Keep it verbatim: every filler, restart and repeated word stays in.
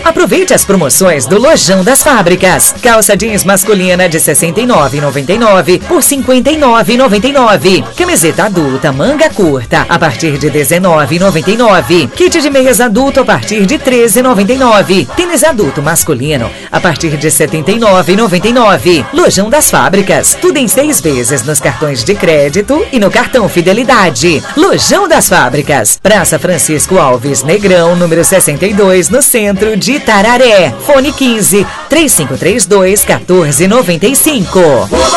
Aproveite as promoções do Lojão das Fábricas. Calça jeans masculina de sessenta e nove reais e noventa e nove centavos por cinquenta e nove reais e noventa e nove centavos. Camiseta adulta manga curta a partir de dezenove reais e noventa e nove centavos. Kit de meias adulto a partir de treze reais e noventa e nove centavos. Tênis adulto masculino a partir de setenta e nove reais e noventa e nove centavos. Lojão das Fábricas. Tudo em seis vezes nos cartões de crédito e no cartão Fidelidade. Lojão das Fábricas. Praça Francisco Alves Negrão, número sessenta e dois, no centro de Itararé. Fone quinze, três cinco três dois, um quatro nove cinco.